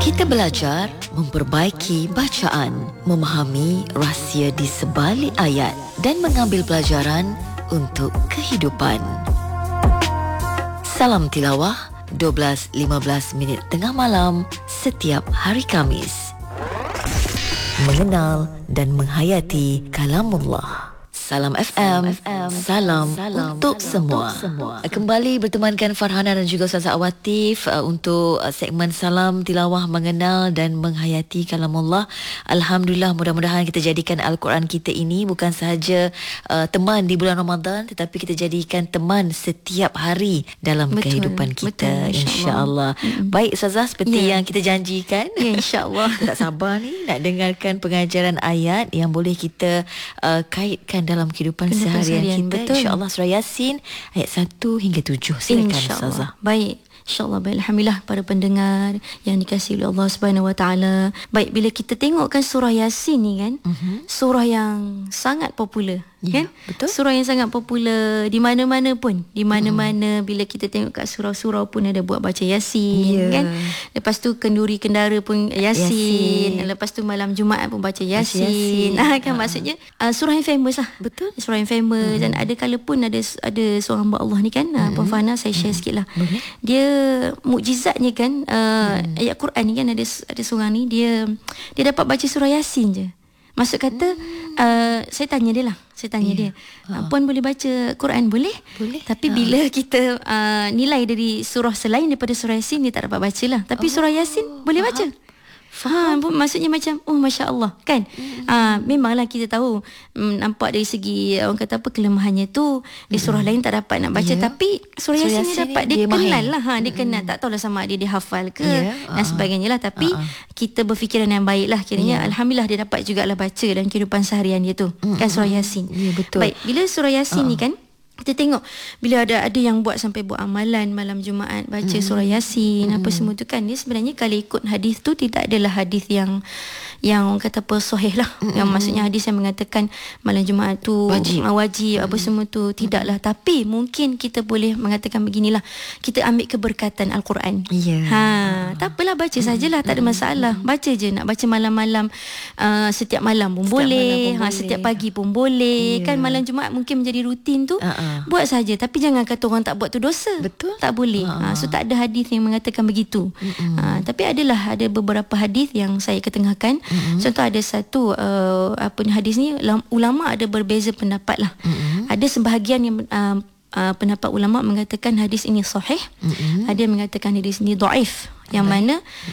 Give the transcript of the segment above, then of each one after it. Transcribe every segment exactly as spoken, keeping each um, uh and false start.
Kita belajar memperbaiki bacaan, memahami rahsia di sebalik ayat dan mengambil pelajaran untuk kehidupan. Salam Tilawah, dua belas lima belas minit tengah malam setiap hari Khamis. Mengenal dan menghayati kalamullah. Salam F M, salam, salam untuk, semua. untuk semua. Kembali bertemankan Farhana dan juga Ustazah Awatif uh, untuk uh, segmen Salam Tilawah, Mengenal dan Menghayati Kalamullah. Alhamdulillah, mudah-mudahan kita jadikan Al-Quran kita ini bukan sahaja uh, teman di bulan Ramadan, tetapi kita jadikan teman setiap hari dalam betul, kehidupan kita, insya-Allah. Insya Baik Ustazah, seperti yeah. yang kita janjikan, ya, insya-Allah. Tak sabar ni nak dengarkan pengajaran ayat yang boleh kita uh, kaitkan dalam dalam kehidupan, kehidupan seharian kita. InsyaAllah surah Yasin ayat satu hingga tujuh. Silakan Ustazah. Baik. InsyaAllah, baik. Alhamdulillah para pendengar yang dikasihi oleh Allah Subhanahu Wa Taala. Baik, bila kita tengokkan surah Yasin ni kan, uh-huh. surah yang sangat popular. Ya, kan? Betul. Surah yang sangat popular di mana-mana pun. Di mana-mana hmm. bila kita tengok kat surau-surau pun ada buat baca Yasin, yeah. kan? Lepas tu kenduri kendara pun Yasin. Yasin. Lepas tu malam Jumaat pun baca Yasin. Yasin. Ah, kan uh-huh. maksudnya uh, surah yang famous lah. Betul. Surah yang famous hmm. dan ada kala pun ada ada seorang hamba Allah ni kan, hmm. Puan Fana, saya share hmm. sikit lah. Boleh. Dia mukjizatnya kan, uh, hmm. ayat Quran ni kan, ada ada seorang ni dia dia dapat baca surah Yasin je. Maksud kata hmm. uh, saya tanya dia lah. Saya tanya yeah. dia, uh. Puan boleh baca Quran? Boleh. Boleh. Tapi uh. bila kita uh, nilai dari surah selain daripada surah Yasin, dia tak dapat baca lah. Tapi oh. surah Yasin boleh baca. Faham. Ha, maksudnya macam oh Masya Allah kan. hmm. ha, Memanglah kita tahu, mm, nampak dari segi orang kata apa, kelemahannya tu di surah hmm. lain tak dapat nak baca, yeah. tapi surah Yasin ni dapat, dia, dia kenal lah, ha, dia hmm. kenal. Tak tahulah sama dia dia hafal ke, yeah. dan sebagainya lah. Tapi uh-huh. kita berfikiran yang baik lah kiranya, yeah. Alhamdulillah dia dapat jugalah baca dalam kehidupan seharian dia tu, hmm. kan surah Yasin. yeah, Betul. Baik, bila surah Yasin uh-huh. ni kan, kita tengok bila ada ada yang buat sampai buat amalan malam Jumaat baca mm. surah Yasin, mm. apa semua tu kan, dia sebenarnya kalau ikut hadis tu tidak adalah hadis yang yang orang kata apa sahih lah, mm. yang maksudnya hadis yang mengatakan malam Jumaat tu wajib, wajib mm. apa semua tu, tidaklah. Mm. Tapi mungkin kita boleh mengatakan beginilah, kita ambil keberkatan Al-Quran. Yeah. Ha, tak apalah, baca mm. sajalah, tak ada masalah. Baca je, nak baca malam-malam, uh, setiap malam pun setiap boleh, malam pun ha, boleh. Setiap pagi pun boleh. Yeah. Kan malam Jumaat mungkin menjadi rutin tu. Uh-uh. Buat saja, tapi jangan kata orang tak buat tu dosa. Betul. Tak boleh. Ha, so tak ada hadis yang mengatakan begitu. Ha, tapi adalah ada beberapa hadis yang saya ketengahkan. Mm-mm. Contoh ada satu uh, apa ni hadis ni, ulama ada berbeza pendapat lah. Mm-mm. Ada sebahagian yang uh, uh, pendapat ulama mengatakan hadis ini sahih. Mm-mm. Ada yang mengatakan hadis ini dhaif. Yang mana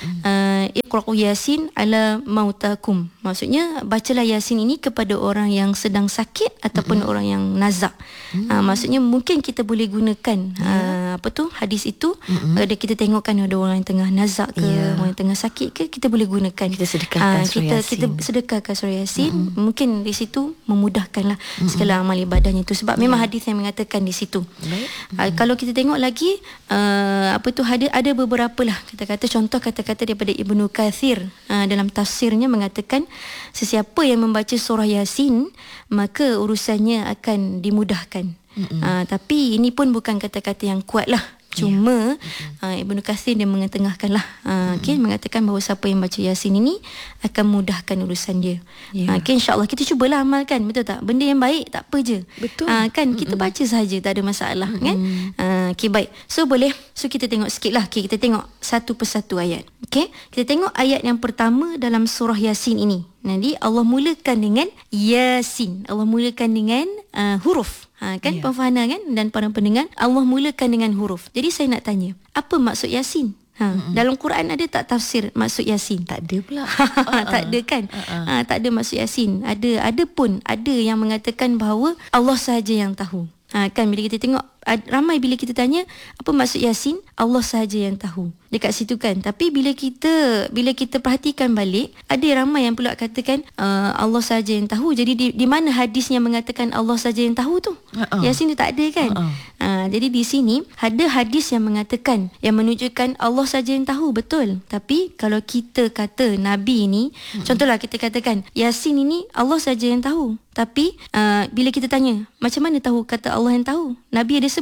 uh, Iqra'u Yasin ala mautakum. Maksudnya bacalah Yasin ini kepada orang yang sedang sakit ataupun mm-hmm. orang yang nazak. Mm-hmm. uh, Maksudnya mungkin kita boleh gunakan yeah. uh, apa tu hadis itu. mm-hmm. Ada kita tengokkan ada orang yang tengah nazak ke, yeah. orang yang tengah sakit ke, kita boleh gunakan, kita sedekahkan uh, kita, kita sedekahkan surah Yasin. mm-hmm. Mungkin di situ memudahkanlah mm-hmm. segala amal ibadahnya itu. Sebab yeah. memang hadis yang mengatakan di situ. mm-hmm. uh, Kalau kita tengok lagi uh, apa tu ada, ada beberapa lah kita kata contoh kata-kata daripada Ibnu Katsir uh, dalam tafsirnya mengatakan sesiapa yang membaca surah Yasin maka urusannya akan dimudahkan. Uh, tapi ini pun bukan kata-kata yang kuat lah. Cuma yeah. uh, Ibnu Katsir dia mengetengahkanlah, uh, okay, mengatakan bahawa siapa yang baca Yasin ini akan mudahkan urusan dia. yeah. uh, okay, InsyaAllah kita cubalah amalkan, betul tak? Benda yang baik tak apa je. Betul. uh, Kan mm-mm. kita baca saja, tak ada masalah. mm-mm. Kan uh, okay, baik. So boleh, so kita tengok sikit lah. okay, Kita tengok satu persatu ayat. Okay, kita tengok ayat yang pertama dalam surah Yasin ini. Nanti Allah mulakan dengan Yasin. Allah mulakan dengan uh, huruf. Ha, kan, yeah. Puan Fahana kan, dan para pendengar, Allah mulakan dengan huruf. Jadi saya nak tanya, apa maksud Yasin? Ha, dalam Quran ada tak tafsir maksud Yasin? Tak ada pula. uh-uh. Tak ada kan? Uh-uh. Ha, tak ada maksud Yasin. Ada ada pun ada yang mengatakan bahawa Allah sahaja yang tahu. Ha, kan bila kita tengok ramai bila kita tanya apa maksud Yasin, Allah sahaja yang tahu. Dekat situ kan. Tapi bila kita bila kita perhatikan balik, ada ramai yang pula katakan uh, Allah sahaja yang tahu. Jadi di, di mana hadis yang mengatakan Allah sahaja yang tahu tu? Uh-uh. Yasin tu tak ada kan? Uh-uh. Uh, jadi di sini ada hadis yang mengatakan, yang menunjukkan Allah sahaja yang tahu, betul. Tapi kalau kita kata Nabi ni, uh-uh. contohlah kita katakan Yasin ini Allah sahaja yang tahu. Tapi uh, bila kita tanya, macam mana tahu kata Allah yang tahu? Nabi ada sebut?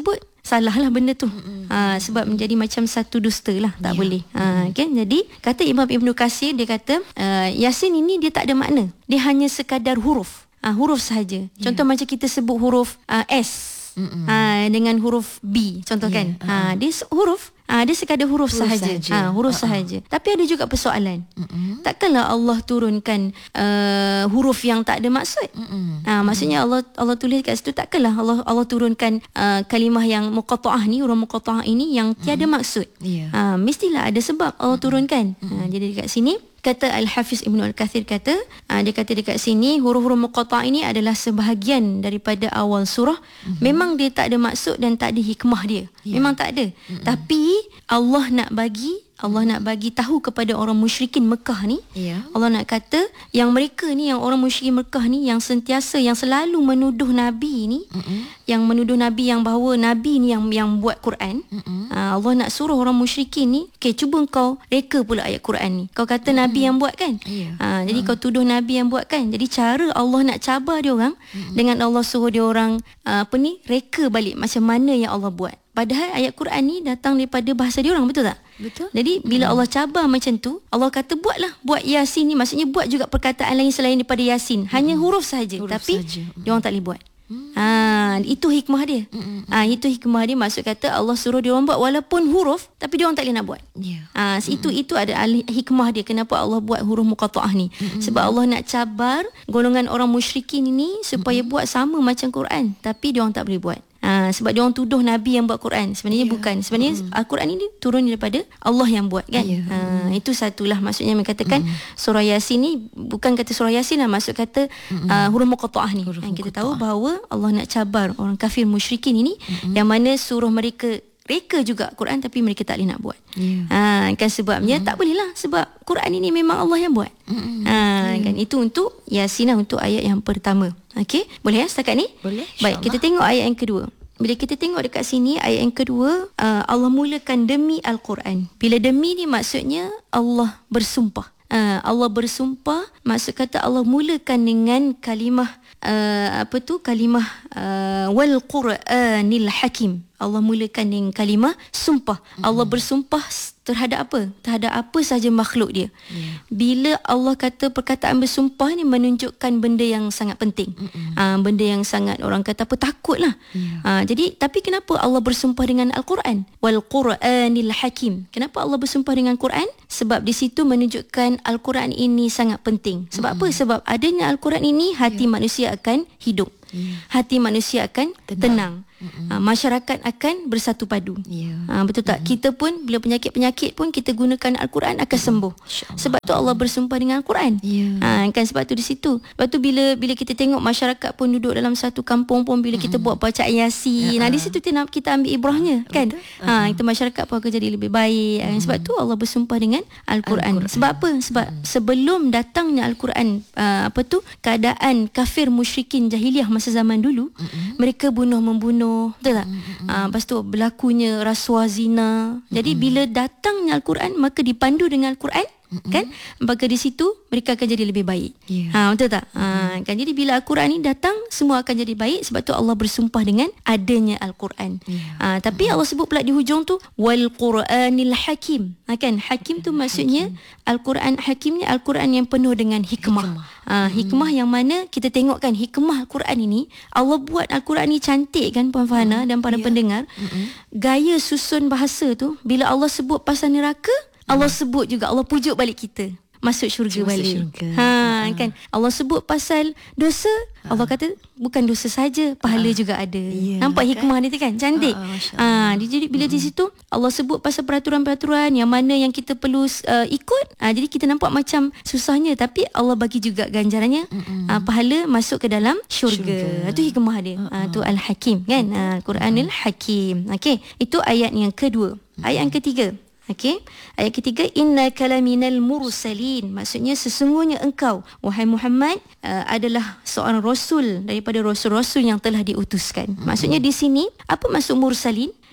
salah lah benda tu. Mm-hmm. Ha, sebab menjadi macam satu dusta lah, tak yeah. boleh. Ha, kan? Jadi kata Imam Ibn Katsir, dia kata uh, Yasin ini dia tak ada makna, dia hanya sekadar huruf. Ha, huruf sahaja. Yeah. Contoh macam kita sebut huruf uh, S ha, dengan huruf B, contoh yeah. kan. Uh-huh. Ha, dia huruf. Ah, dia sekadar huruf, huruf sahaja. sahaja. Ah, huruf uh-uh. sahaja. Tapi ada juga persoalan. Uh-uh. Takkanlah Allah turunkan uh, huruf yang tak ada maksud? Uh-uh. Ah, maksudnya Allah Allah tulis kat situ, takkanlah Allah Allah turunkan uh, kalimah yang muqatta'ah ni, huruf muqatta'ah ini yang tiada uh-uh. maksud. Yeah. Ah, mestilah ada sebab Allah uh-uh. turunkan. Uh-uh. Ah, jadi dekat sini kata Al-Hafiz Ibn Al-Kathir kata, uh, dia kata dekat sini huruf-huruf muqatta'ah ini adalah sebahagian daripada awal surah. Uh-huh. Memang dia tak ada maksud dan tak ada hikmah dia. Yeah. Memang tak ada. Uh-huh. Tapi Allah nak bagi Allah nak bagi tahu kepada orang musyrikin Mekah ni, yeah. Allah nak kata yang mereka ni, yang orang musyrikin Mekah ni, yang sentiasa, yang selalu menuduh Nabi ni, mm-hmm. yang menuduh Nabi yang bahawa Nabi ni yang yang buat Quran. Mm-hmm. uh, Allah nak suruh orang musyrikin ni, okay, cuba kau reka pula ayat Quran ni. Kau kata mm-hmm. Nabi yang buat kan? Yeah. uh, Jadi uh. kau tuduh Nabi yang buat kan? Jadi cara Allah nak cabar dia orang, mm-hmm. dengan Allah suruh dia orang uh, apa ni, reka balik macam mana yang Allah buat. Padahal ayat Quran ni datang daripada bahasa dia orang, betul tak? Betul. hmm. Jadi bila Allah cabar macam tu, Allah kata buatlah, buat Yasin ni, maksudnya buat juga perkataan lain selain daripada Yasin. Hanya hmm. huruf saja, tapi sahaja. dia orang tak boleh buat. Hmm. Ha, itu hikmah dia. Hmm. Ha, itu hikmah dia, maksud kata Allah suruh dia orang buat walaupun huruf, tapi dia orang tak boleh nak buat. Yeah. Ha, hmm. itu itu ada hikmah dia kenapa Allah buat huruf muqatta'ah ni. Hmm. Sebab Allah nak cabar golongan orang musyrikin ini supaya hmm. buat sama macam Quran, tapi dia orang tak boleh buat. Ha, sebab dia orang tuduh Nabi yang buat Quran. Sebenarnya yeah. bukan. Sebenarnya mm. Al-Quran ini turun daripada Allah yang buat kan. Yeah. Ha, itu satulah maksudnya mengatakan mm. surah Yasin ni bukan kata surah Yasin lah, maksud kata mm. uh, huruf muqatta'ah ni. Huruf kita tahu bahawa Allah nak cabar orang kafir musyrikin ini, mm. yang mana suruh mereka reka juga Quran tapi mereka tak boleh nak buat. Yeah. Ha, kan sebabnya mm. tak boleh lah, sebab Quran ini memang Allah yang buat. Mm. Ha, yeah. kan itu untuk Yasin lah, untuk ayat yang pertama. Okey, boleh ya setakat ni? Boleh. Baik, kita tengok ayat yang kedua. Bila kita tengok dekat sini ayat yang kedua, uh, Allah mulakan demi Al-Quran. Bila demi ni maksudnya Allah bersumpah. Uh, Allah bersumpah, maksud kata Allah mulakan dengan kalimah uh, apa tu? Kalimah uh, wal Quranil Hakim. Allah mulakan dengan kalimah sumpah. Mm-hmm. Allah bersumpah terhadap apa? Terhadap apa sahaja makhluk dia. Yeah. Bila Allah kata perkataan bersumpah ni menunjukkan benda yang sangat penting. Mm-hmm. Uh, benda yang sangat orang kata apa, takutlah. Yeah. Uh, jadi tapi kenapa Allah bersumpah dengan Al-Quran? Wal Quranil Hakim. Kenapa Allah bersumpah dengan Quran? Sebab di situ menunjukkan Al-Quran ini sangat penting. Sebab mm-hmm. apa? Sebab adanya Al-Quran ini hati yeah. manusia akan hidup. Yeah. Hati manusia akan tenang, tenang. Uh, masyarakat akan bersatu padu. Yeah. Uh, betul tak? Mm-hmm. Kita pun bila penyakit-penyakit pun kita gunakan Al-Quran akan sembuh. Mm-hmm. Sebab tu Allah bersumpah dengan Al-Quran. Yeah. Uh, kan sebab tu di situ. Sebab tu bila bila kita tengok masyarakat pun duduk dalam satu kampung pun, bila mm-hmm. kita buat bacaan Yasin, uh-huh. nah di situ kita, kita ambil ibrahnya kan. Uh-huh. Uh, kita masyarakat pun akan jadi lebih baik. Mm-hmm. Sebab tu Allah bersumpah dengan Al-Quran. Al-Quran. Sebab apa? Sebab mm-hmm. sebelum datangnya Al-Quran, uh, apa tu? Keadaan kafir musyrikin jahiliah masa zaman dulu, mm-hmm. mereka bunuh-membunuh, betul tak? Mm-hmm. Ah, lepas tu berlakunya rasuah zina. Jadi mm-hmm. bila datangnya Al-Quran, maka dipandu dengan Al-Quran, mm-hmm. kan? Maka di situ mereka akan jadi lebih baik. Yeah. Ha, betul tak? Mm-hmm. Ha, kan? Jadi bila Al-Quran ni datang, semua akan jadi baik. Sebab tu Allah bersumpah dengan adanya Al-Quran. Yeah. Ha, tapi mm-hmm. Allah sebut pula di hujung tu wal Quranil Hakim. Ha, kan? Hakim tu maksudnya Al-Quran Hakim ni Al-Quran yang penuh dengan hikmah. Hikmah. Ha, hikmah hmm. yang mana kita tengok kan, hikmah Al-Quran ini, Allah buat Al-Quran ni cantik kan Puan Fahana hmm. dan para yeah. pendengar. Hmm. Gaya susun bahasa tu, bila Allah sebut pasal neraka, hmm. Allah sebut juga, Allah pujuk balik kita masuk syurga masuk balik. Syurga. Ha, uh-huh. kan Allah sebut pasal dosa, uh-huh. Allah kata bukan dosa saja, pahala uh-huh. juga ada. Yeah, nampak hikmah kan? Dia tu kan cantik. Uh-huh. Ha, jadi bila uh-huh. di situ Allah sebut pasal peraturan-peraturan yang mana yang kita perlu uh, ikut. Ha, jadi kita nampak macam susahnya, tapi Allah bagi juga ganjarannya, uh-huh. uh, pahala masuk ke dalam syurga. Itu hikmah dia. Uh-huh. Ha, tu Al-Hakim kan. Uh, Quranil uh-huh. Hakim. Okey, itu ayat yang kedua. Uh-huh. Ayat yang ketiga. Okey, ayat ketiga, innaka laminal mursalin, maksudnya sesungguhnya engkau wahai Muhammad uh, adalah seorang rasul daripada rasul-rasul yang telah diutuskan. Mm-hmm. Maksudnya di sini apa maksud mursalin?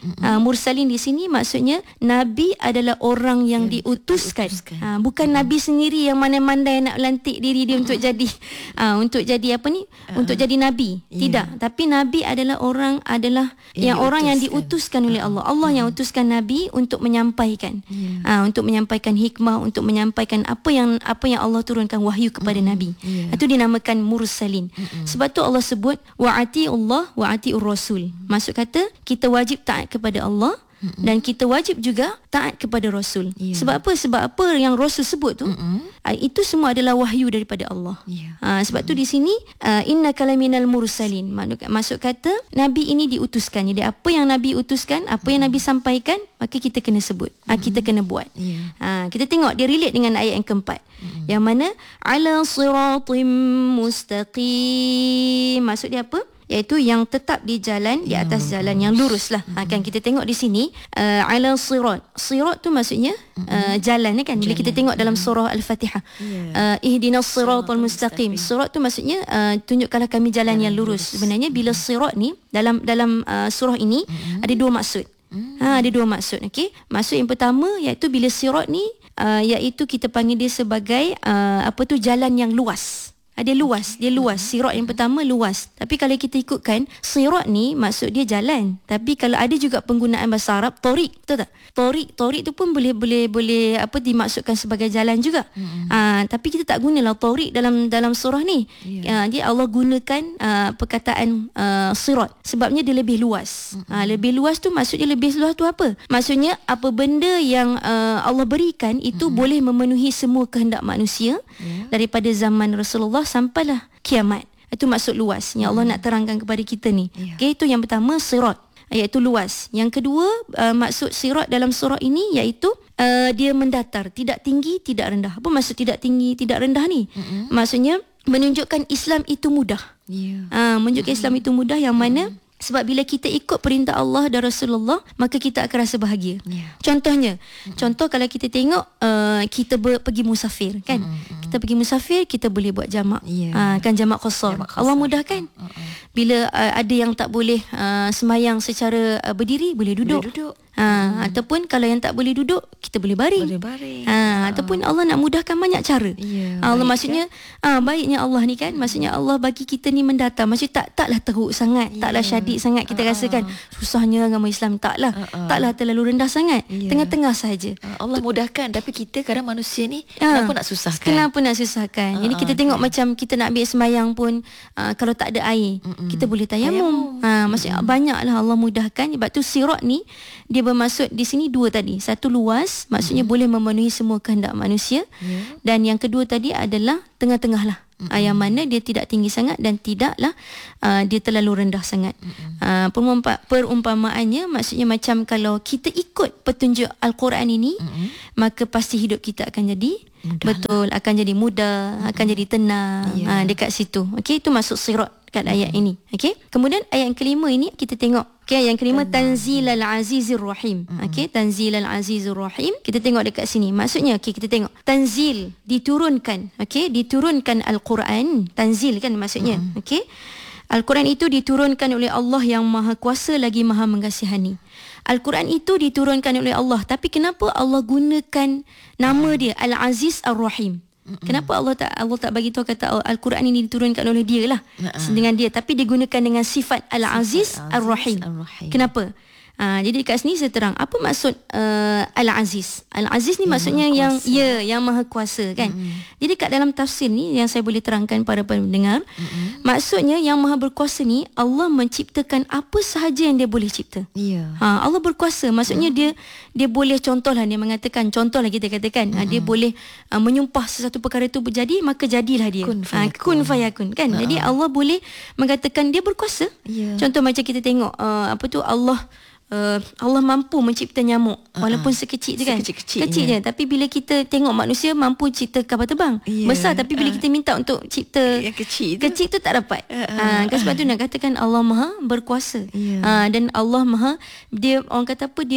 Uh, mursalin di sini maksudnya nabi adalah orang yang, yang diutuskan, diutuskan. Uh, bukan mm-hmm. nabi sendiri yang mana-mandai nak lantik diri dia mm-hmm. untuk jadi uh, untuk jadi apa ni uh, untuk jadi nabi. Yeah. Tidak, tapi nabi adalah orang adalah yang, yang orang yang diutuskan oleh Allah. Allah mm-hmm. yang utuskan nabi untuk menyampaikan yeah. uh, untuk menyampaikan hikmah, untuk menyampaikan apa yang apa yang Allah turunkan wahyu kepada mm-hmm. nabi. Yeah. Itu dinamakan mursalin. Mm-hmm. Sebab tu Allah sebut wa'atiullah wa'atiur rasul. Maksud kata kita wajib taat kepada Allah mm-hmm. dan kita wajib juga taat kepada Rasul. Yeah. Sebab apa? Sebab apa yang Rasul sebut tu mm-hmm. uh, itu semua adalah wahyu daripada Allah. Yeah. Uh, sebab mm-hmm. tu di sini uh, innaka laminal mursalin. Maksud, maksud kata Nabi ini diutuskan. Jadi apa yang Nabi utuskan, apa mm-hmm. yang Nabi sampaikan, maka kita kena sebut. Mm-hmm. Uh, kita kena buat. Yeah. Uh, kita tengok dia relate dengan ayat yang keempat. Mm-hmm. Yang mana ala siratim mustaqim. Maksud dia apa? Iaitu yang tetap di jalan, di atas jalan yang lurus lah. Mm-hmm. Kan kita tengok di sini uh, ala sirat. Sirat tu maksudnya uh, jalan kan. Bila kita tengok dalam surah Al-Fatihah, yeah. uh, ihdinas siratal mustaqim. Sirat tu maksudnya uh, tunjukkanlah kami jalan, jalan yang lurus. lurus. Sebenarnya bila sirat ni dalam dalam uh, surah ini mm-hmm. ada dua maksud. Mm-hmm. Ha, ada dua maksud. Okey. Maksud yang pertama iaitu bila sirat ni uh, iaitu kita panggil dia sebagai uh, apa tu jalan yang luas. Dia luas, dia luas. Sirat yang pertama luas. Tapi kalau kita ikutkan, sirat ni maksud dia jalan. Tapi kalau ada juga penggunaan bahasa Arab, torik, betul tak? Torik, torik tu pun boleh boleh boleh apa dimaksudkan sebagai jalan juga. Mm-hmm. Uh, tapi kita tak gunalah torik dalam dalam surah ni. Yeah. Uh, dia Allah gunakan uh, perkataan uh, sirat sebabnya dia lebih luas. Mm-hmm. Uh, lebih luas tu maksudnya lebih luas tu apa? Maksudnya apa benda yang uh, Allah berikan itu mm-hmm. boleh memenuhi semua kehendak manusia yeah. daripada zaman Rasulullah sampailah kiamat. Itu maksud luas yang Allah hmm. nak terangkan kepada kita ni. Yeah. Okey, itu yang pertama sirat, iaitu luas. Yang kedua uh, maksud sirat dalam surah ini iaitu uh, dia mendatar, tidak tinggi, tidak rendah. Apa maksud tidak tinggi, tidak rendah ni? Mm-hmm. Maksudnya menunjukkan Islam itu mudah. Yeah. Uh, menunjukkan mm-hmm. Islam itu mudah yang mana mm-hmm. sebab bila kita ikut perintah Allah dan Rasulullah, maka kita akan rasa bahagia. Yeah. Contohnya, mm-hmm. contoh kalau kita tengok uh, kita ber, pergi musafir kan. Mm-hmm. Kita pergi musafir, kita boleh buat jamak. Yeah. Uh, kan jamak qasar. Allah mudahkan. Mm-hmm. Bila uh, ada yang tak boleh uh, semayang secara uh, berdiri, boleh duduk. Boleh duduk. Ha, hmm. Ataupun kalau yang tak boleh duduk, kita boleh baring, boleh baring. Ha, ha. Ataupun Allah nak mudahkan banyak cara. Ya, Allah baik, maksudnya kan? ah, baiknya Allah ni kan, maksudnya Allah bagi kita ni mendatar. Maksudnya tak taklah teruk sangat, ya. taklah syadid sangat kita ha. rasakan susahnya agama Islam, taklah ha. taklah terlalu rendah sangat, ya. tengah-tengah saja. Ha. Allah mudahkan, tapi kita kadang manusia ni ha. kenapa nak susahkan? Kenapa nak susahkan? Ha. Jadi kita tengok okay. macam kita nak ambil sembahyang pun uh, kalau tak ada air, Mm-mm. kita boleh tayamum. Ha, maksudnya Mm-mm. banyaklah Allah mudahkan. Sebab tu sirat ni dia bermaksud di sini dua tadi. Satu luas, maksudnya mm-hmm. boleh memenuhi semua kehendak manusia. Yeah. Dan yang kedua tadi adalah tengah-tengah lah. Mm-hmm. Yang mana dia tidak tinggi sangat dan tidaklah uh, dia terlalu rendah sangat. Mm-hmm. Uh, perumpa- perumpamaannya maksudnya macam kalau kita ikut petunjuk Al-Quran ini, mm-hmm. maka pasti hidup kita akan jadi mudah betul, lah. akan jadi mudah, mm-hmm. akan jadi tenang. Yeah. Uh, dekat situ. Okey, itu maksud sirat kat mm-hmm. ayat ini. Okey. Kemudian ayat yang kelima ini kita tengok. Okey, yang kelima Tanzilal Azizir Rahim. Mm-hmm. Okey, Tanzilal Azizir Rahim. Kita tengok dekat sini. Maksudnya okey, kita tengok tanzil, diturunkan. Okey, diturunkan Al-Quran. Tanzil kan maksudnya. Mm-hmm. Okey. Al-Quran itu diturunkan oleh Allah yang Maha Kuasa lagi Maha Mengasihani. Al-Quran itu diturunkan oleh Allah, tapi kenapa Allah gunakan nama dia Al-Aziz Ar-Rahim? Mm-mm. Kenapa Allah tak Allah tak bagi tahu kata Al-Quran ini diturunkan oleh dia lah, uh-uh. dengan dia, tapi digunakan dengan sifat Al-Aziz Ar-Rahim. Ar-Rahim. Kenapa? Ha, jadi dekat sini saya terang apa maksud uh, Al-Aziz. Al-Aziz ni yang maksudnya yang ya yang Maha Kuasa kan. Mm-hmm. Jadi kat dalam tafsir ni yang saya boleh terangkan pada pendengar, mm-hmm. maksudnya yang Maha Berkuasa ni Allah menciptakan apa sahaja yang dia boleh cipta. Yeah. Ha, Allah berkuasa, maksudnya mm-hmm. dia dia boleh, contohlah dia mengatakan, contohlah kita katakan, mm-hmm. dia boleh uh, menyumpah sesuatu perkara itu berjadi, maka jadilah dia. Kun fayakun, ha, kun fayakun kan. Uh-huh. Jadi Allah boleh mengatakan dia berkuasa. Yeah. Contoh macam kita tengok uh, apa tu Allah Uh, Allah mampu mencipta nyamuk walaupun uh-huh. sekecil je kan, kecil je, tapi bila kita tengok manusia mampu cipta kapal terbang yeah. besar, tapi bila uh. kita minta untuk cipta yang kecil tu, kecil tu tak dapat. uh-huh. uh, kan sebab tu nak katakan Allah Maha Berkuasa. yeah. uh, dan Allah Maha, dia orang kata apa, dia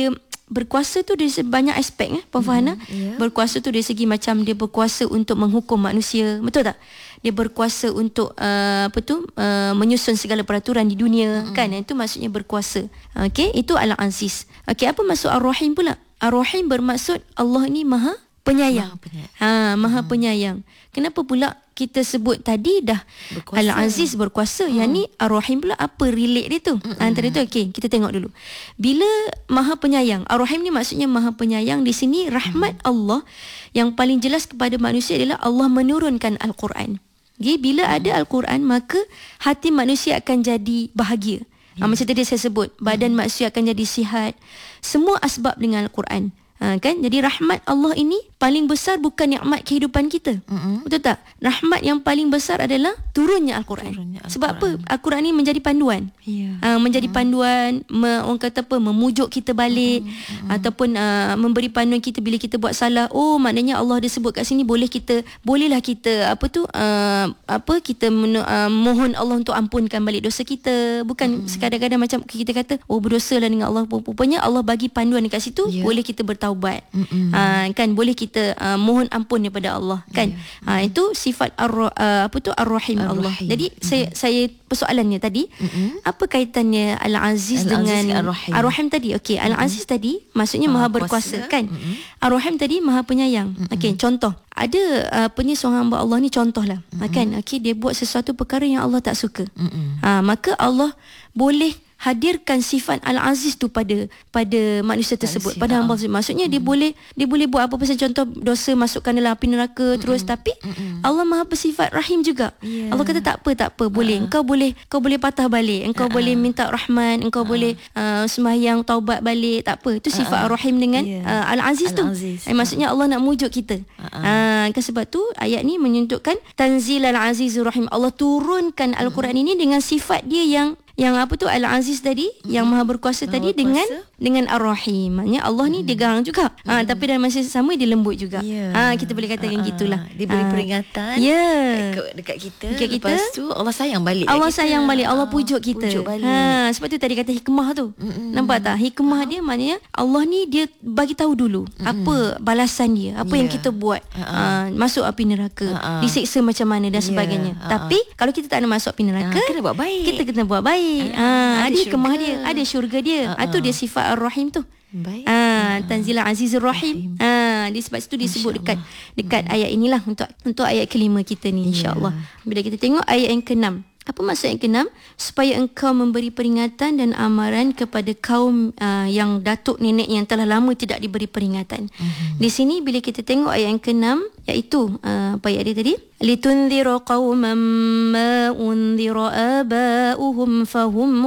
berkuasa tu dari banyak aspek, eh, Puan Farhana. Mm, yeah. Berkuasa tu dari segi macam dia berkuasa untuk menghukum manusia, betul tak? Dia berkuasa untuk uh, apa tu uh, menyusun segala peraturan di dunia, mm-hmm. kan? Itu maksudnya berkuasa. Okey, itu Al-Aziz. Okey, apa maksud Ar-Rahim pula? Ar-Rahim bermaksud Allah ni Maha Penyayang. Maha Penyayang. Ha, Maha hmm. Penyayang. Kenapa pula kita sebut tadi dah berkuasa. Al-Aziz berkuasa, hmm. yang ni Ar-Rahim pula apa relate dia tu? Hmm. Antara tu okey, kita tengok dulu. Bila Maha Penyayang, Ar-Rahim ni maksudnya Maha Penyayang. Di sini rahmat hmm. Allah yang paling jelas kepada manusia adalah Allah menurunkan Al-Quran. Okay, bila hmm. ada Al-Quran, maka hati manusia akan jadi bahagia. Yeah. Ha, macam tadi saya sebut, badan hmm. manusia akan jadi sihat. Semua asbab dengan Al-Quran. Ha, kan? Jadi rahmat Allah ini paling besar bukan nikmat kehidupan kita. Mm-hmm. Betul tak? Rahmat yang paling besar adalah turunnya Al-Quran. Turunnya Al-Quran. Sebab apa? Al-Quran ini menjadi panduan. Yeah. Ha, menjadi mm-hmm. panduan, me, orang kata apa, memujuk kita balik, mm-hmm. ataupun uh, memberi panduan kita bila kita buat salah. Oh, maknanya Allah ada sebut kat sini boleh kita, bolehlah kita apa tu uh, apa kita men, uh, mohon Allah untuk ampunkan balik dosa kita. Bukan mm-hmm. sekadar-kadar macam kita kata, oh berdosalah dengan Allah. Rupanya Allah bagi panduan dekat situ, yeah. boleh kita bertaubat. Mm-hmm. Ha, kan boleh kita kita uh, mohon ampun daripada Allah, kan? Yeah. Ha, itu sifat ar, uh, apa tu Ar-Rahim Allah. Jadi mm-hmm. saya saya persoalannya tadi, mm-hmm. apa kaitannya Al-Aziz, Al-Aziz dengan Ar-Rahim? Ar-Rahim tadi, okey, mm-hmm. Al-Aziz tadi maksudnya Maha, Maha berkuasa, kan? Mm-hmm. Ar-Rahim tadi Maha Penyayang. Mm-hmm. Okey, contoh. Ada uh, apa ni seorang hamba Allah ni contohlah, mm-hmm. kan? Okey, dia buat sesuatu perkara yang Allah tak suka. Mm-hmm. Ha, maka Allah boleh hadirkan sifat Al-Aziz tu pada pada manusia tersebut, pada hamba tersebut. Maksudnya mm. dia boleh dia boleh buat apa pasal contoh dosa masukkan dalam api neraka, mm-mm. terus tapi mm-mm. Allah Maha bersifat Rahim juga. Yeah. Allah kata tak apa tak apa, boleh. Uh. Engkau boleh kau boleh patah balik, engkau uh-uh. boleh minta rahmat, engkau uh. boleh uh, sembahyang taubat balik, tak apa. Itu sifat uh-uh. Ar-Rahim dengan yeah. uh, Al-Aziz tu. Al-Aziz. Eh, maksudnya Allah nak mujuk kita. Uh-uh. Uh, kan sebab tu ayat ni menunjukkan Tanzil Al-Azizur Rahim. Allah turunkan Al-Quran mm-hmm. ini dengan sifat dia yang yang apa tu Al-Aziz tadi, mm-hmm. yang Maha berkuasa Maha tadi berkuasa. dengan dengan Ar-Rahim. Maknanya Allah ni mm. dia garang juga. Mm. Ha, tapi dalam masa sama dia lembut juga. Yeah. Ha, kita boleh katakan uh, gitulah. Dia beri peringatan yeah. dekat, dekat kita. Dekat kita. Lepas tu Allah sayang balik. Allah kita. sayang balik. Allah pujuk kita. Pujuk balik. Ha, sebab tu tadi kata hikmah tu. Mm-mm. Nampak tak? Hikmah uh. dia maknanya Allah ni dia bagi tahu dulu Mm-mm. apa balasan dia, apa yeah. yang kita buat. Uh-uh. Ha, masuk api neraka, uh-uh. disiksa macam mana dan yeah. sebagainya. Uh-uh. Tapi kalau kita tak nak masuk api neraka, uh, kena buat baik. Kita kena buat baik. Ha, uh, ada hikmah dia, ada syurga dia. Uh-uh. Itu dia sifat Ar-Rahim tu. Baik. Ah, Tanzil Azizur Rahim. Ah, di sebab itu disebut dekat dekat hmm. ayat inilah untuk untuk ayat kelima kita ni, insya-Allah. Yeah. Bila kita tengok ayat yang keenam. Apa maksud yang keenam? Supaya engkau memberi peringatan dan amaran kepada kaum uh, yang datuk nenek yang telah lama tidak diberi peringatan. Mm-hmm. Di sini bila kita tengok ayat yang keenam, iaitu uh, apa ayat dia tadi? Litunzira qauman ma unzira aba'uhum fahum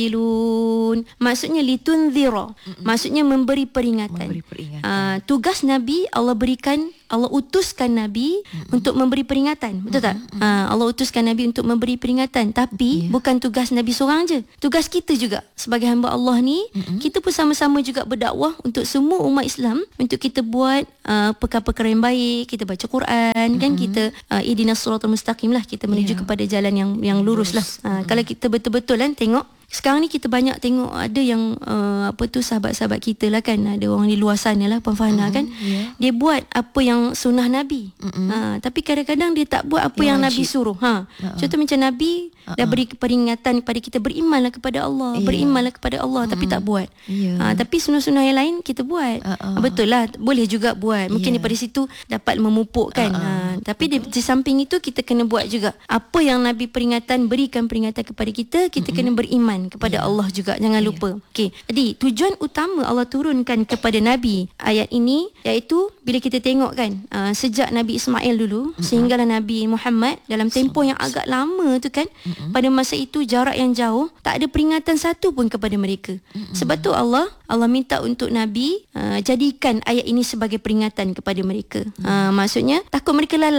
ghafilun. Maksudnya litunzira. Mm-hmm. Maksudnya memberi peringatan. Memberi peringatan. Uh, tugas Nabi Allah berikan, Allah utuskan Nabi mm-hmm. untuk memberi peringatan. Betul tak? Mm-hmm. Uh, Allah utuskan Nabi untuk memberi peringatan. Tapi yeah. bukan tugas Nabi seorang je. Tugas kita juga sebagai hamba Allah ni, mm-hmm. kita pun sama-sama juga berdakwah untuk semua umat Islam, untuk kita buat uh, perkara-perkara yang baik, kita baca Quran, mm-hmm. kan, kita uh, ihdinas siratal mustaqim lah, kita menuju yeah. kepada jalan yang yang lurus lah. Uh, mm-hmm. Kalau kita betul-betul kan tengok sekarang ni kita banyak tengok ada yang uh, apa tu sahabat-sahabat kita lah kan, ada orang di luar sana lah Puan Farhana, mm-hmm. kan, yeah. dia buat apa yang sunnah Nabi, mm-hmm. ha, tapi kadang-kadang dia tak buat apa yang, yang Nabi suruh. Ha, uh-uh. Contoh macam Nabi uh-uh. dah beri peringatan kepada kita, berimanlah kepada Allah, yeah. berimanlah kepada Allah, mm-hmm. tapi tak buat. Yeah. Ha, tapi sunnah-sunnah yang lain kita buat. Uh-uh. Betul lah, boleh juga buat. Mungkin yeah. daripada situ dapat memupuk kan. Uh-uh. Ha, tapi di, di samping itu kita kena buat juga apa yang Nabi peringatan, berikan peringatan kepada kita, kita mm-hmm. kena beriman kepada yeah. Allah juga, jangan yeah. lupa. Okey. Jadi tujuan utama Allah turunkan kepada Nabi ayat ini iaitu bila kita tengok kan, uh, sejak Nabi Ismail dulu mm-hmm. sehinggalah Nabi Muhammad, dalam tempoh yang agak lama tu kan, mm-hmm. pada masa itu jarak yang jauh, tak ada peringatan satu pun kepada mereka. Mm-hmm. Sebab tu Allah Allah minta untuk Nabi uh, jadikan ayat ini sebagai peringatan kepada mereka. Mm-hmm. Uh, maksudnya takut mereka lalai.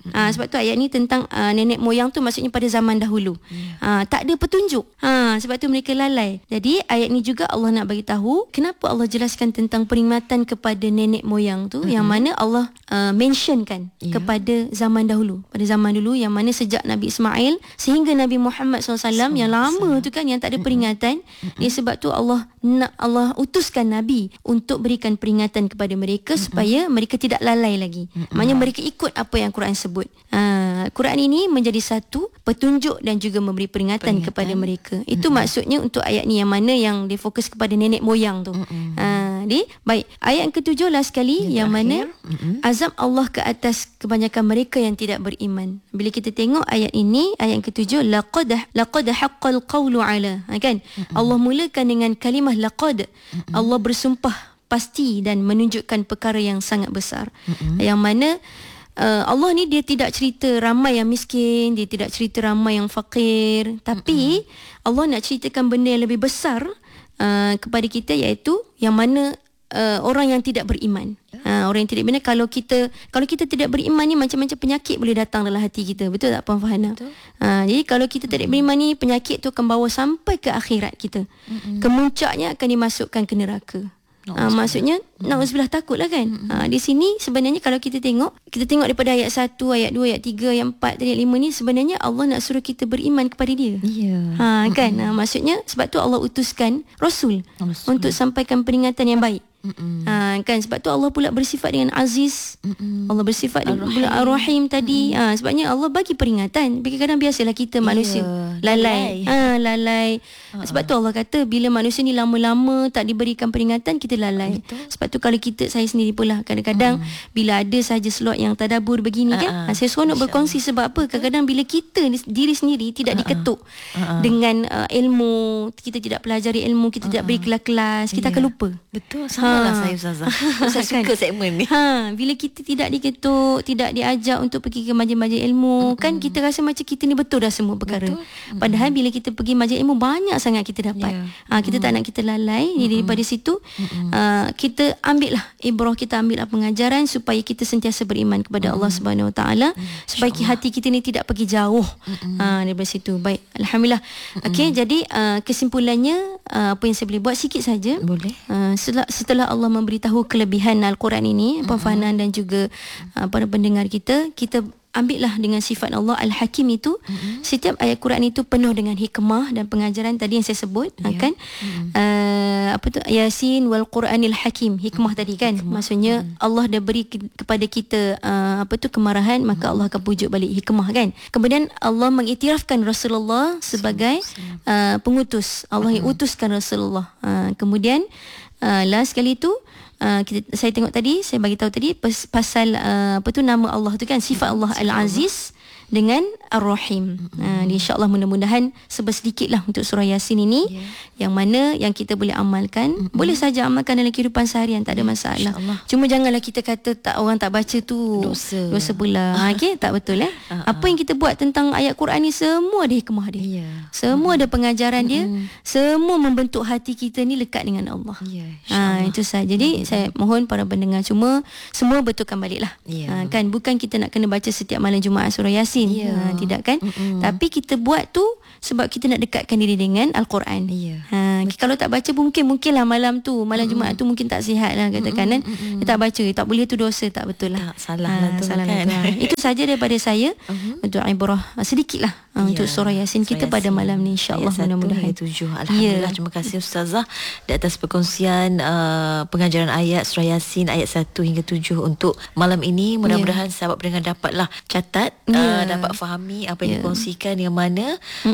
Ha, sebab tu ayat ni tentang uh, nenek moyang tu maksudnya pada zaman dahulu. Yeah. Ha, tak ada petunjuk. Ha, sebab tu mereka lalai. Jadi ayat ni juga Allah nak bagi tahu kenapa Allah jelaskan tentang peringatan kepada nenek moyang tu, mm-hmm. yang mana Allah uh, mentionkan yeah. kepada zaman dahulu. Pada zaman dulu yang mana sejak Nabi Ismail sehingga Nabi Muhammad sallallahu alaihi wasallam yang lama tu kan, yang tak ada peringatan. Mm-hmm. Dia sebab tu Allah nak Allah utuskan Nabi untuk berikan peringatan kepada mereka, mm-hmm. supaya mereka tidak lalai lagi. Mm-hmm. Maknanya mereka ikut apa yang Quran sebut. Uh, Quran ini menjadi satu petunjuk dan juga memberi peringatan, peringatan. kepada mereka. Itu mm-hmm. maksudnya untuk ayat ni yang mana yang dia fokus kepada nenek moyang tu. Mm-hmm. Uh, di baik, ayat yang ketujuh last sekali yang, yang mana mm-hmm. azab Allah ke atas kebanyakan mereka yang tidak beriman. Bila kita tengok ayat ini, ayat yang ketujuh, laqad laqad haqqal qawlu ala, ha, kan? Mm-hmm. Allah mulakan dengan kalimah laqad. Mm-hmm. Allah bersumpah pasti dan menunjukkan perkara yang sangat besar. Mm-hmm. Yang mana Uh, Allah ni dia tidak cerita ramai yang miskin, dia tidak cerita ramai yang fakir, tapi mm-hmm. Allah nak ceritakan benda yang lebih besar uh, kepada kita, iaitu yang mana uh, orang yang tidak beriman. Uh, orang yang tidak beriman, kalau kita kalau kita tidak beriman ni, macam-macam penyakit boleh datang dalam hati kita. Betul tak Puan Farhana? Uh, jadi kalau kita tidak beriman ni, penyakit tu akan bawa sampai ke akhirat kita. Mm-hmm. Kemuncaknya akan dimasukkan ke neraka. Ha, maksudnya hmm. na'udzubillah, takutlah kan. hmm. ha, Di sini sebenarnya kalau kita tengok, kita tengok daripada ayat satu, ayat dua, ayat tiga, ayat empat, ayat lima ni, sebenarnya Allah nak suruh kita beriman kepada dia. yeah. ha, kan? hmm. ha, Maksudnya sebab tu Allah utuskan Rasul Allah untuk sampaikan peringatan yang baik. Mm-mm. Ha, kan, sebab tu Allah pula bersifat dengan Aziz. Mm-mm. Allah bersifat Ar-Rahim, Ar-Rahim tadi. ha, Sebabnya Allah bagi peringatan. Kadang-kadang biasalah kita manusia yeah. lalai ha, Lalai uh-huh. Sebab tu Allah kata, bila manusia ni lama-lama tak diberikan peringatan, kita lalai. Betul. Sebab tu kalau kita, saya sendiri pula kadang-kadang mm. bila ada saja slot yang tadabbur begini, uh-huh. kan, ha, saya seronok berkongsi. Sebab apa? Kadang-kadang bila kita diri sendiri tidak uh-huh. diketuk uh-huh. dengan uh, ilmu, kita tidak pelajari ilmu, kita uh-huh. tidak beri kelas-kelas, kita yeah. akan lupa. Betul. Sama ha. lah saya Ustazah. Saya suka segmen ni. Ha, bila kita tidak diketuk, tidak diajak untuk pergi ke majlis-majlis ilmu, mm-hmm. kan kita rasa macam kita ni betul dah semua perkara. Mm-hmm. Padahal bila kita pergi majlis ilmu, banyak sangat kita dapat. Yeah. Ha, kita mm-hmm. tak nak kita lalai. Mm-hmm. Jadi daripada situ mm-hmm. uh, kita ambil lah ibrah, kita ambil lah pengajaran supaya kita sentiasa beriman kepada mm-hmm. Allah Subhanahu Wa Taala, mm-hmm. supaya hati kita ni tidak pergi jauh. Mm-hmm. Ha, daripada situ. Baik, alhamdulillah. Mm-hmm. Okey, jadi uh, kesimpulannya uh, apa yang saya boleh buat sikit saja. Boleh. Uh, setelah, setelah Allah memberitahu kelebihan Al-Quran ini, Puan Farhana dan juga uh, para pendengar kita, kita ambillah dengan sifat Allah Al-Hakim itu. Mm-hmm. Setiap ayat Quran itu penuh dengan hikmah dan pengajaran tadi yang saya sebut, yeah. kan? Mm-hmm. uh, apa tu, Yasin wal Quranil Hakim, hikmah tadi kan. Hikmah. Maksudnya mm-hmm. Allah dah beri ke- kepada kita uh, apa tu kemarahan, maka mm-hmm. Allah akan pujuk balik, hikmah kan. Kemudian Allah mengiktirafkan Rasulullah sebagai uh, pengutus. Allah mm-hmm. yang utuskan Rasulullah. Uh, kemudian uh, last sekali tu Uh, kita, saya tengok tadi, saya bagi tahu tadi pas, pasal uh, apa tu nama Allah tu kan, sifat Allah Al-Aziz dengan Ar-Rahim. Mm-hmm. Uh, InsyaAllah mudah-mudahan sebersedikit lah untuk surah Yasin ini, yeah. yang mana yang kita boleh amalkan. Mm-hmm. Boleh saja amalkan dalam kehidupan seharian, tak ada masalah. Cuma janganlah kita kata tak, orang tak baca tu dosa, dosa pula. Ha, okay? Tak betul eh. Uh-huh. Apa yang kita buat tentang ayat Quran ni, semua ada hikmah dia. Yeah. Semua mm-hmm. ada pengajaran dia. Mm-hmm. Semua membentuk hati kita ni lekat dengan Allah. Yeah, ha, itu saja. Jadi mm-hmm. saya mohon para pendengar cuma semua betulkan baliklah. Yeah. Ha, kan, bukan kita nak kena baca setiap malam Jumaat surah Yasin. Yeah. Ha, tidak kan? Mm-mm. Tapi kita buat tu sebab kita nak dekatkan diri dengan Al-Quran. Yeah. Ha, kalau tak baca mungkin mungkinlah malam tu, malam Mm-mm. Jumaat tu mungkin tak sihat lah katakan kan. Dia tak baca, tak boleh tu dosa, tak betul lah. Tak, salah ha, lah tu salah kan. Lah tu. Itu saja daripada saya uh-huh. untuk ibrah sedikit lah yeah. untuk surah Yasin kita surah pada Yasin. Malam ni, insya-Allah mudah-mudahan. Tujuh. Alhamdulillah. Yeah. Terima kasih Ustazah di atas perkongsian uh, pengajaran ayat surah Yasin ayat satu hingga tujuh untuk malam ini. Mudah-mudahan yeah. sahabat pendengar dapatlah catat, yeah. uh, dapat fahami apa yang yeah. dikongsikan, yang mana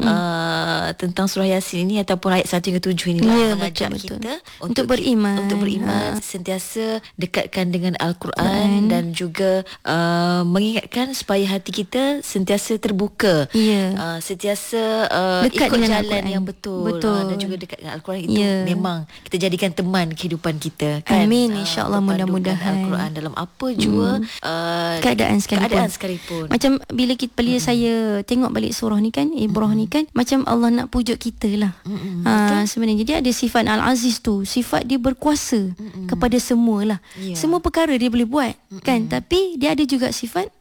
uh, tentang surah Yasin ini ataupun ayat satu hingga tujuh ini yeah, mengajak betul, kita betul. Untuk, untuk beriman, untuk beriman ha. sentiasa dekatkan dengan Al-Quran, dan juga uh, mengingatkan supaya hati kita sentiasa terbuka, yeah. uh, sentiasa uh, ikut jalan Al-Quran yang betul, betul. Uh, dan juga dekat dengan Al-Quran itu yeah. memang kita jadikan teman kehidupan kita kan. Amin, insya-Allah. Uh, mudah-mudahan Al-Quran dalam apa jua hmm. uh, keadaan sekalipun. keadaan sekalipun. Macam bila kita bila hmm. saya tengok balik surah ni kan, ibrah hmm. ni kan, macam Allah nak pujuk kita lah. Hmm. Uh, sebenarnya dia ada sifat Al-Aziz tu, sifat dia berkuasa hmm. kepada semua lah. Yeah. Semua perkara dia boleh buat hmm. kan, tapi dia ada juga sifat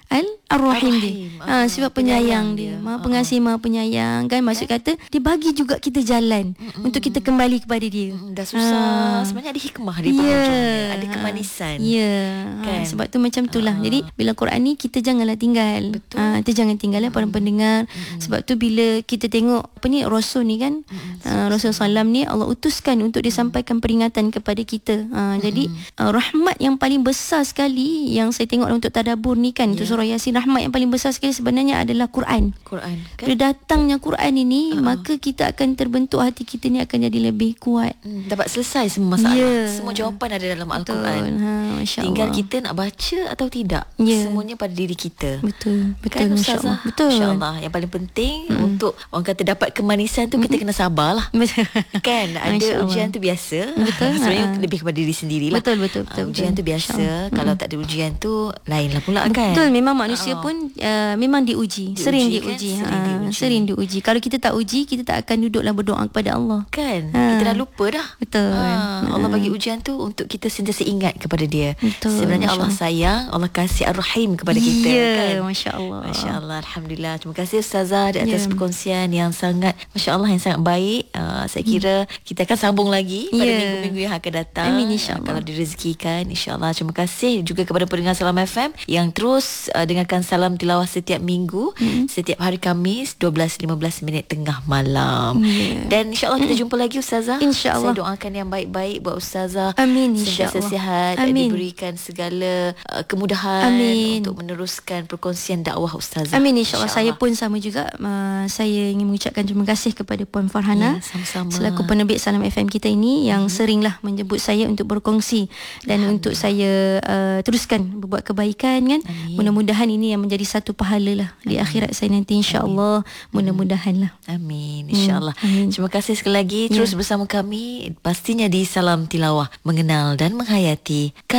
Al Ar-Rahim dia. Ar-Rahim. Ha, Ah, sifat penyayang penyayang dia. dia. Maha pengasih, maha penyayang kan. Maksud kata dia bagi juga kita jalan Mm-mm. untuk kita kembali kepada dia. Mm, dah susah. Ha. Sebenarnya ada hikmah di Ya. penghujungnya. Ada kemanisan. Ya. Kan? Ha, sebab tu macam itulah. Jadi bila Quran ni kita janganlah tinggal. Betul. Ha, kita jangan tinggal ya para pendengar. Mm-mm. Sebab tu bila kita tengok apa ni Rasul ni kan, uh, Rasul sallam ni Allah utuskan untuk disampaikan peringatan kepada kita. Ha, jadi uh, rahmat yang paling besar sekali yang saya tengok untuk tadabbur ni kan, untuk surah Yasin, rahmat yang paling besar sekali sebenarnya adalah Quran. Quran kan? Bila datangnya Quran ini, uh-huh. maka kita akan terbentuk, hati kita ni akan jadi lebih kuat. Hmm, dapat selesai semua masalah. Ya. Semua jawapan ada dalam Betul. Al-Quran. Ha, Masya Tinggal Allah. kita nak baca atau tidak. Ya. Semuanya pada diri kita. Betul, betul, Kan Masya Ustazah? Allah. Betul. Masya Allah. Yang paling penting hmm. untuk orang kata dapat kemanisan tu, kita kena sabarlah. Betul. Kan ada Masya Allah. ujian tu biasa. Betul. Sebenarnya Ha. lebih kepada diri sendirilah. Betul, betul, betul, Uh, ujian betul. tu biasa. Masya Allah. Kalau tak ada ujian tu lainlah pula kan. Betul, memang manusia Ah. pun uh, memang diuji, Diuji sering kan? diuji, Sering ha, diuji. sering diuji. Kalau kita tak uji, kita tak akan duduklah berdoa kepada Allah. Kan Ha. kita dah lupa dah. Betul. ha, Allah Ha. bagi ujian tu untuk kita sentiasa ingat kepada dia. Betul, Sebenarnya Masya Allah Allah. sayang, Allah kasih Ar-Rahim kepada kita Ya, kan. Masya Allah. Masya Allah, Alhamdulillah. Terima kasih Ustazah di atas Ya. perkongsian yang sangat, Masya Allah, yang sangat baik. uh, Saya kira kita akan sambung lagi pada Ya. minggu-minggu yang akan datang. Amin, insya Allah. Kalau direzekikan, insyaAllah. Terima kasih juga kepada pendengar Salam F M yang terus uh, dengarkan Salam Tilawah setiap minggu, mm-hmm. setiap hari Khamis dua belas lima belas minit tengah malam. Ya. Dan insyaAllah kita jumpa lagi Ustazah. InsyaAllah. Saya doakan yang baik-baik buat Ustazah. Amin, Sentiasa insyaAllah. sihat, Amin. diberikan segala uh, kemudahan Amin. untuk meneruskan perkongsian dakwah Ustazah. Amin, insyaAllah. Saya InsyaAllah. pun sama juga. uh, Saya ingin mengucapkan terima kasih kepada Puan Farhana, Ya, sama-sama. selaku penerbit Salam F M kita ini, yang seringlah menjemput saya untuk berkongsi dan untuk saya uh, teruskan berbuat kebaikan kan. Amin. Mudah-mudahan ini yang menjadi satu pahala lah di akhirat saya nanti, insyaAllah. Mudah-mudahan lah. Amin, insyaAllah. Amin. Terima kasih sekali lagi. Terus bersama kami pastinya di Salam Tilawah, mengenal dan menghayati